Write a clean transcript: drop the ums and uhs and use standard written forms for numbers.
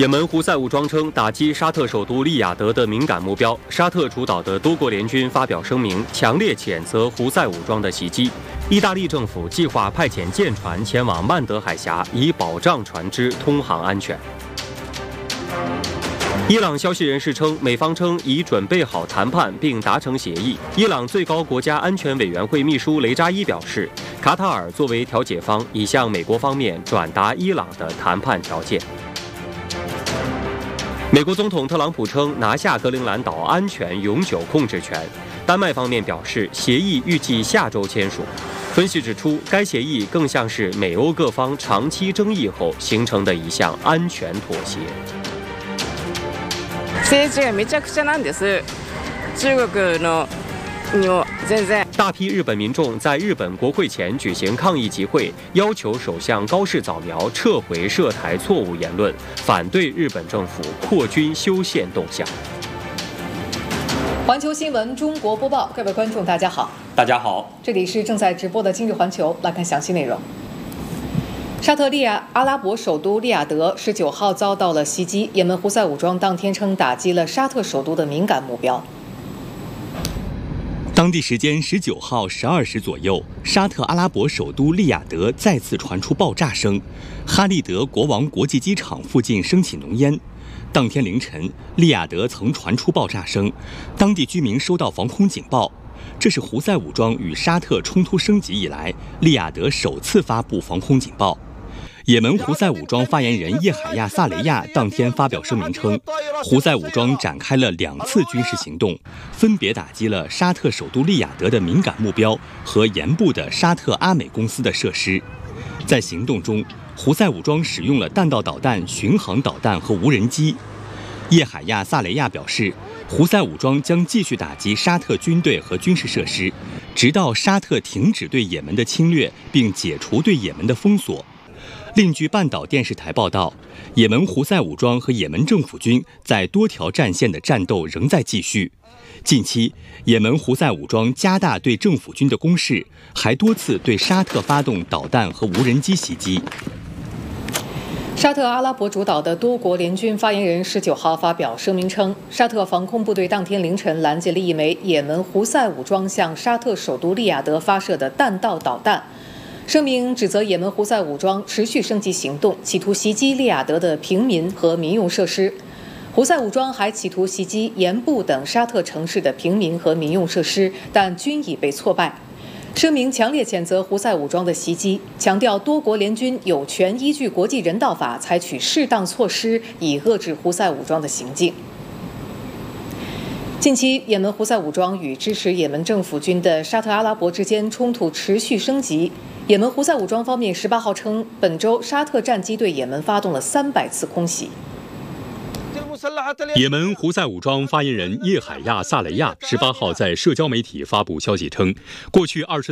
也门胡塞武装称打击沙特首都利雅得的敏感目标。沙特主导的多国联军发表声明，强烈谴责胡塞武装的袭击。意大利政府计划派遣舰船前往曼德海峡，以保障船只通航安全。伊朗消息人士称，美方称已准备好谈判并达成协议。伊朗最高国家安全委员会秘书雷扎伊表示，卡塔尔作为调解方，已向美国方面转达伊朗的谈判条件。美国总统特朗普称，拿下格陵兰岛安全永久控制权。丹麦方面表示，协议预计下周签署。分析指出，该协议更像是美欧各方长期争议后形成的一项安全妥协。 政治がめちゃくちゃなんです。中国のにも全然。 大批日本民众在日本国会前举行抗议集会，要求首相高市早苗撤回涉台错误言论，反对日本政府扩军修宪动向。 环球新闻中国播报，各位观众，大家好。 大家好， 这里是正在直播的今日环球，来看详细内容。沙特阿拉伯首都利雅得19号遭到了袭击，也门胡塞武装当天称打击了沙特首都的敏感目标。 当地时间19号12时左右，沙特阿拉伯首都利雅得再次传出爆炸声，哈利德国王国际机场附近升起浓烟。当天凌晨，利雅得曾传出爆炸声，当地居民收到防空警报。这是胡塞武装与沙特冲突升级以来，利雅得首次发布防空警报。也门胡塞武装发言人叶海亚·萨雷亚当天发表声明称，胡塞武装展开了2次军事行动，分别打击了沙特首都利雅得的敏感目标和沿部的沙特阿美公司的设施。在行动中，胡塞武装使用了弹道导弹、巡航导弹和无人机。叶海亚·萨雷亚表示，胡塞武装将继续打击沙特军队和军事设施，直到沙特停止对也门的侵略并解除对也门的封锁。另据半岛电视台报道，也门胡塞武装和也门政府军在多条战线的战斗仍在继续。近期，也门胡塞武装加大对政府军的攻势，还多次对沙特发动导弹和无人机袭击。 沙特阿拉伯主导的多国联军发言人19号发表声明称，沙特防空部队当天凌晨拦截了一枚也门胡塞武装向沙特首都利雅得发射的弹道导弹。声明指责也门胡塞武装持续升级行动，企图袭击利雅得的平民和民用设施。胡塞武装还企图袭击盐部等沙特城市的平民和民用设施，但均已被挫败。声明强烈谴责胡塞武装的袭击，强调多国联军有权依据国际人道法采取适当措施，以遏制胡塞武装的行径。近期，也门胡塞武装与支持也门政府军的沙特阿拉伯之间冲突持续升级。也门胡塞武装方面18号称，本周沙特战机对也门发动了300次空袭。 也门胡塞武装发言人叶海亚·萨雷亚18号在社交媒体发布消息称，过去24